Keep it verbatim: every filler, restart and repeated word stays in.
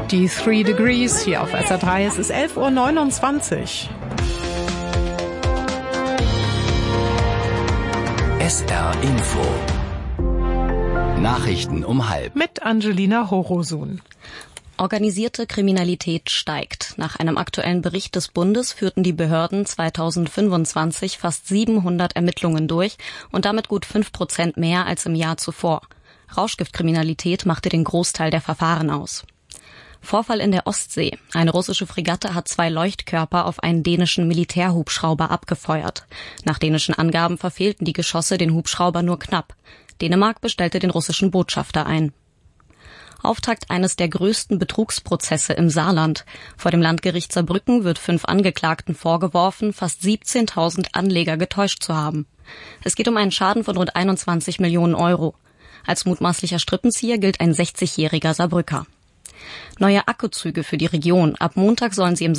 Die Three Degrees hier auf S R drei. Es ist elf Uhr neunundzwanzig. S R Info. Nachrichten um halb. Mit Angelina Horosun. Organisierte Kriminalität steigt. Nach einem aktuellen Bericht des Bundes führten die Behörden zweitausendfünfundzwanzig fast siebenhundert Ermittlungen durch und damit gut fünf Prozent mehr als im Jahr zuvor. Rauschgiftkriminalität machte den Großteil der Verfahren aus. Vorfall in der Ostsee. Eine russische Fregatte hat zwei Leuchtkörper auf einen dänischen Militärhubschrauber abgefeuert. Nach dänischen Angaben verfehlten die Geschosse den Hubschrauber nur knapp. Dänemark bestellte den russischen Botschafter ein. Auftakt eines der größten Betrugsprozesse im Saarland. Vor dem Landgericht Saarbrücken wird fünf Angeklagten vorgeworfen, fast siebzehntausend Anleger getäuscht zu haben. Es geht um einen Schaden von rund einundzwanzig Millionen Euro. Als mutmaßlicher Strippenzieher gilt ein sechzigjähriger Saarbrücker. Neue Akkuzüge für die Region. Ab Montag sollen sie im